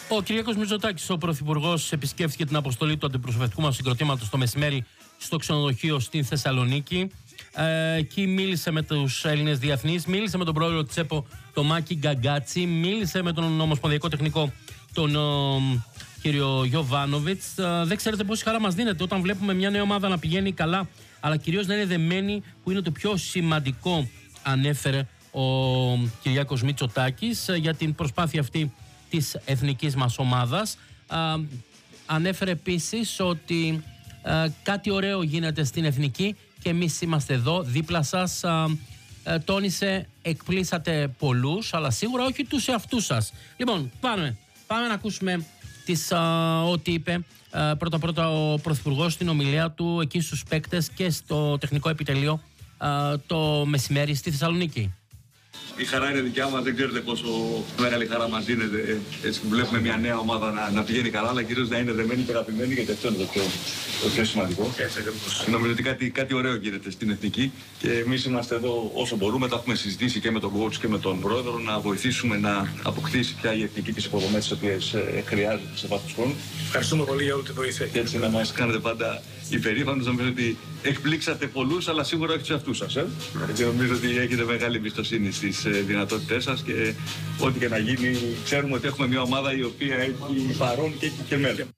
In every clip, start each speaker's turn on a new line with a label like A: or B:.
A: Ο Κυριάκος Μητσοτάκης, ο Πρωθυπουργός, επισκέφθηκε την αποστολή του αντιπροσωπευτικού μας συγκροτήματος το μεσημέρι στο ξενοδοχείο στην Θεσσαλονίκη. Εκεί μίλησε με τους Έλληνες διεθνείς, μίλησε με τον πρόεδρο της ΕΠΟ, τον Μάκη Γκαγκάτσι, μίλησε με τον Ομοσπονδιακό Τεχνικό, τον κύριο Γιοβάνοβιτς. Δεν ξέρετε πόση χαρά μας δίνεται όταν βλέπουμε μια νέα ομάδα να πηγαίνει καλά, αλλά κυρίως να είναι δεμένη, που είναι το πιο σημαντικό, ανέφερε ο Κυριάκος Μητσοτάκης για την προσπάθεια αυτή της εθνικής μας ομάδας. Ανέφερε επίσης ότι κάτι ωραίο γίνεται στην εθνική και εμείς είμαστε εδώ δίπλα σας. Τόνισε, εκπλήσατε πολλούς, αλλά σίγουρα όχι τους εαυτούς σας. Λοιπόν, πάμε να ακούσουμε ό,τι είπε πρώτα ο Πρωθυπουργός στην ομιλία του εκεί στους παίκτες και στο τεχνικό επιτελείο το μεσημέρι στη Θεσσαλονίκη.
B: Η χαρά είναι δικιά μας, δεν ξέρετε πόσο μεγάλη χαρά μας δίνεται έτσι που βλέπουμε μια νέα ομάδα να πηγαίνει καλά, αλλά κυρίως να είναι δεμένη και αγαπημένη, γιατί αυτό είναι το πιο σημαντικό. Νομίζω ότι κάτι ωραίο γίνεται στην εθνική και εμείς είμαστε εδώ όσο μπορούμε. Τα έχουμε συζητήσει και με τον coach και με τον πρόεδρο να βοηθήσουμε να αποκτήσει πια η εθνική τις υποδομές τις οποίες χρειάζεται σε βάθος χρόνου.
C: Ευχαριστούμε πολύ για όλη τη βοήθεια.
B: Και έτσι να μας κάνετε πάντα υπερήφανος. Νομίζω ότι εκπλήξατε πολλούς, αλλά σίγουρα όχι τους εαυτούς σας. Γιατί νομίζω ότι έχετε μεγάλη εμπιστοσύνη στις δυνατότητές σας και ό,τι και να γίνει, ξέρουμε ότι έχουμε μια ομάδα η οποία έχει παρόν και έχει και μέλλον.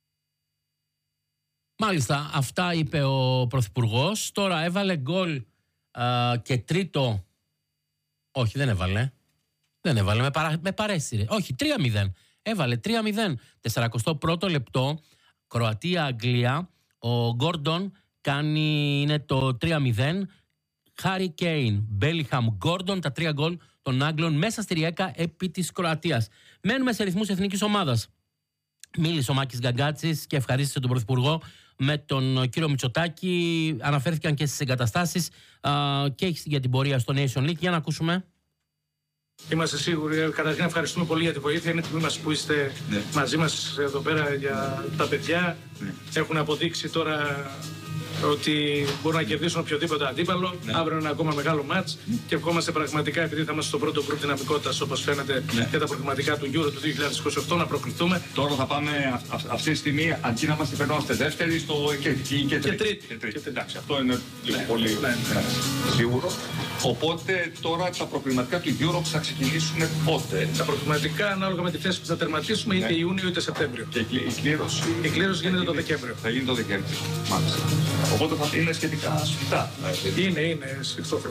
A: Μάλιστα, αυτά είπε ο Πρωθυπουργός. Τώρα έβαλε γκολ και τρίτο. Όχι, δεν έβαλε. Με παρέσυρε. Όχι, 3-0. Έβαλε 3-0. 41ο λεπτό. Κροατία-Αγγλία. Ο Γκόρντον είναι το 3-0. Χάρι Κέιν, Μπέλιχαμ, Γκόρντον, τα 3 γκολ των Άγγλων μέσα στη Ριέκα επί της Κροατίας. Μένουμε σε ρυθμούς εθνικής ομάδας. Μίλησε ο Μάκης Γκαγκάτσης και ευχαρίστησε τον Πρωθυπουργό με τον κύριο Μητσοτάκη. Αναφέρθηκαν και στις εγκαταστάσεις και για την πορεία στο Nation League. Για να ακούσουμε.
C: Είμαστε σίγουροι. Καταρχήν ευχαριστούμε πολύ για τη βοήθεια. Είναι τιμή μας που είστε μαζί μας εδώ πέρα για τα παιδιά. Έχουν αποδείξει τώρα ότι μπορούν να κερδίσουν οποιοδήποτε αντίπαλο. Αύριο είναι ακόμα μεγάλο μάτς και ευχόμαστε πραγματικά, επειδή θα είμαστε στο πρώτο γκρουπ δυναμικότητας, όπως φαίνεται, και τα προκριματικά του Euro του 2028, να προκληθούμε.
B: Τώρα θα πάμε αυτή τη στιγμή, αντί να είμαστε περνόμαστε δεύτεροι, και τρίτη. Εντάξει, αυτό είναι πολύ σίγουρο. Οπότε τώρα τα προκριματικά του Euro θα ξεκινήσουν πότε?
C: Τα προκριματικά, ανάλογα με τη θέση που θα τερματίσουμε, είτε Ιούνιο είτε Σεπτέμβριο.
B: Και η
C: κλήρωση γίνεται το Δεκέμβριο.
B: Θα γίνει το Δεκέμβριο. Μάλιστα. Οπότε θα είναι σχετικά σφιχτά.
C: Είναι σφιχτό.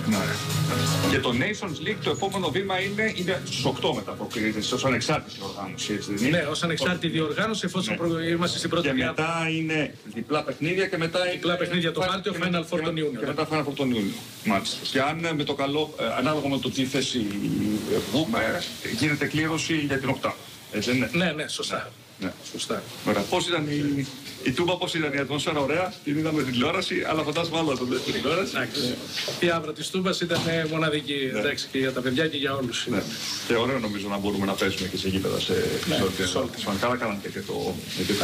B: Και το Nations League, το επόμενο βήμα είναι στους 8 μετά προκρίνεται, ως ανεξάρτητη οργάνωση.
C: Ναι, ως ανεξάρτητη διοργάνωση, εφόσον είμαστε στην πρώτη
B: διάρκεια. Και μετά είναι διπλά παιχνίδια και μετά.
C: Διπλά παιχνίδια το Μάρτιο, Final Four τον Ιούνιο.
B: Και μετά Final Four τον Ιούνιο. Μάλιστα. Και αν με το καλό, ανάλογα με το τι θέση βγούμε, γίνεται κλήρωση για την 8. Έτσι είναι.
C: Ναι, σωστά.
B: Ναι, σωστά. Πώς ήταν η Τούμπα, πώς ήταν η ατμόσφαιρα? Ωραία, την είδαμε στην τηλεόραση, αλλά φαντάζομαι άλλο το στην τηλεόραση.
C: Η άβρα της Τούμπας ήταν μοναδική, εντάξει, και για τα παιδιά και για όλους.
B: Ναι. Και ωραίο νομίζω να μπορούμε να παίζουμε και σε γήπεδα σε όλες. Καλά κάνατε και το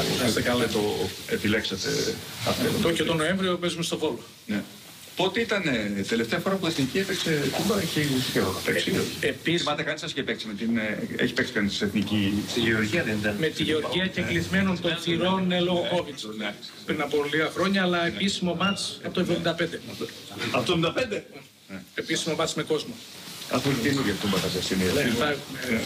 B: επιλέξατε αυτό.
C: Και τον Νοέμβριο παίζουμε στο Βόλο.
B: Πότε ήταν τελευταία φορά που η Εθνική έπαιξε? Τούμπα, έχει καιρό να παίξει.
C: Επίσης,
B: θυμάται κανείς σας και παίξει έχει παίξει κανείς στην Εθνική?
D: Στη Γεωργία δεν ήταν?
C: Με τη Γεωργία και κλεισμένων των θυρών λόγω COVID. Πριν από λίγα χρόνια, αλλά επίσημο μάτς από το 1975.
B: Από το 1975?
C: Επίσημο μάτς με κόσμο.
B: Αυτό είναι καινούργια Τούμπα θα σας είναι.